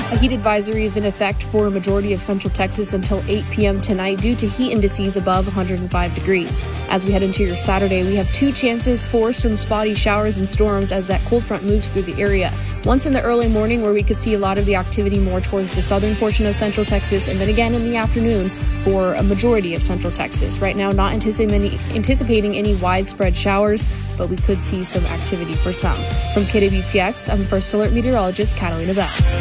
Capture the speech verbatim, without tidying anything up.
A heat advisory is in effect for a majority of central Texas until eight p.m. tonight due to heat indices above one hundred five degrees. As we head into your Saturday, we have two chances for some spotty showers and storms as that cold front moves through the area. Once in the early morning where we could see a lot of the activity more towards the southern portion of central Texas, and then again in the afternoon for a majority of central Texas. Right now, not anticipating, anticipating any widespread showers, but we could see some activity for some. From K W T X, I'm First Alert Meteorologist Catalina Bell.